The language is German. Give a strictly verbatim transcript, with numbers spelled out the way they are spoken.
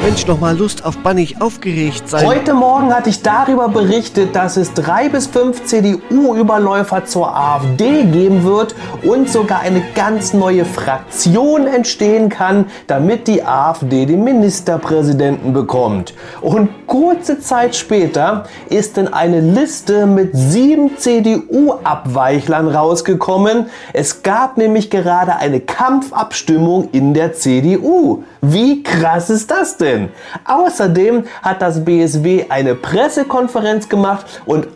Mensch, noch mal Lust auf bannig aufgeregt sein. Heute Morgen hatte ich darüber berichtet, dass es drei bis fünf C D U-Überläufer zur AfD geben wird und sogar eine ganz neue Fraktion entstehen kann, damit die AfD den Ministerpräsidenten bekommt. Und kurze Zeit später ist dann eine Liste mit sieben C D U-Abweichlern rausgekommen. Es gab nämlich gerade eine Kampfabstimmung in der C D U. Wie krass ist das denn? Außerdem hat das B S W eine Pressekonferenz gemacht und